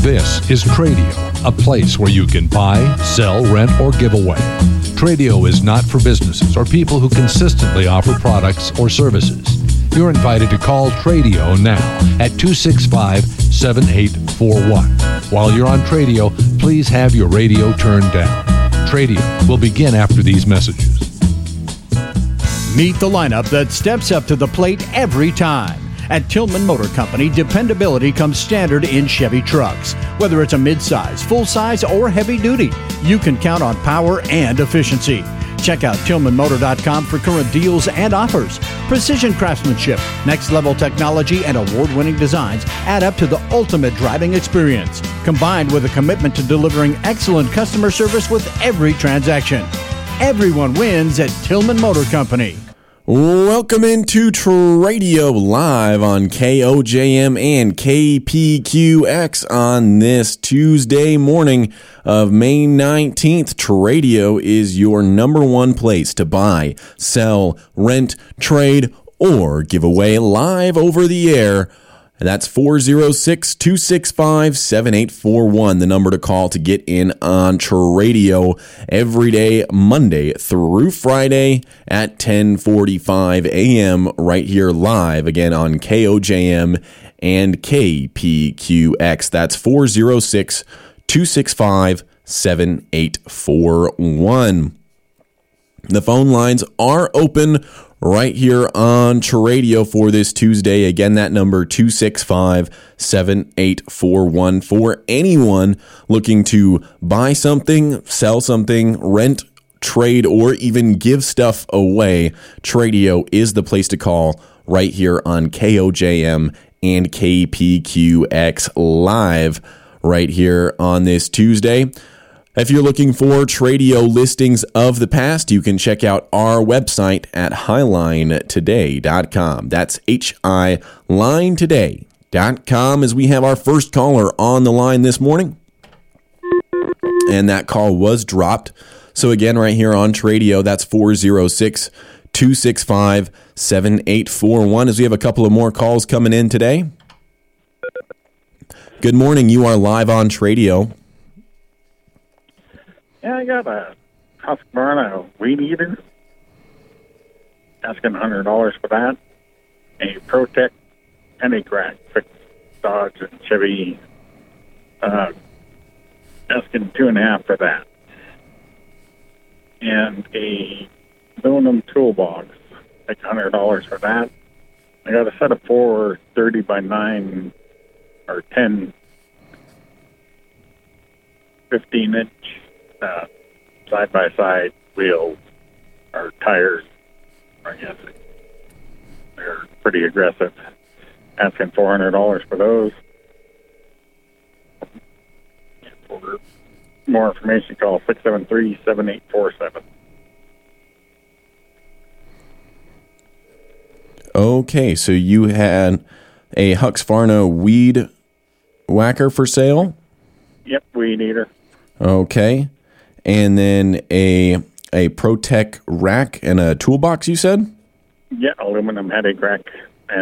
This is Tradio, a place where you can buy, sell, rent, or give away. Tradio is not for businesses or people who consistently offer products or services. You're invited to call Tradio now at 265-7841. While you're on Tradio, please have your radio turned down. Tradio will begin after these messages. Meet the lineup that steps up to the plate every time. At Tillman Motor Company, dependability comes standard in Chevy trucks. Whether it's a midsize, full-size, or heavy-duty, you can count on power and efficiency. Check out TillmanMotor.com for current deals and offers. Precision craftsmanship, next-level technology, and award-winning designs add up to the ultimate driving experience, combined with a commitment to delivering excellent customer service with every transaction. Everyone wins at Tillman Motor Company. Welcome into Tradio live on KOJM and KPQX on this Tuesday morning of May 19th. Tradio is your number one place to buy, sell, rent, trade, or give away live over the air. That's 406-265-7841, the number to call to get in on Tradio every day, Monday through Friday at 10:45 a.m. right here live, again on KOJM and KPQX. That's 406-265-7841. The phone lines are open right here on Tradio for this Tuesday. Again, that number 265-7841 for anyone looking to buy something, sell something, rent, trade, or even give stuff away. Tradio is the place to call right here on KOJM and KPQX live right here on this Tuesday. If you're looking for Tradio listings of the past, you can check out our website at highlinetoday.com. That's hilinetoday.com, as we have our first caller on the line this morning. And that call was dropped. So again, right here on Tradio, that's 406-265-7841, as we have a couple of more calls coming in today. Good morning. You are live on Tradio. Yeah, I got a Husqvarna weed eater. Asking $100 for that. A Protec Pennycrack fixed Dodge and Chevy. Asking $2.5 for that. And a aluminum toolbox. Like $100 for that. I got a set of 4 30 by 9 or 10 15-inch side-by-side wheels or tires, I guess. They're pretty aggressive. Asking $400 for those. For more information, call 673-7847. Okay, so you had a Husqvarna weed whacker for sale? Yep, weed eater. Okay. And then a Protec rack and a toolbox, you said? Yeah, aluminum headache rack.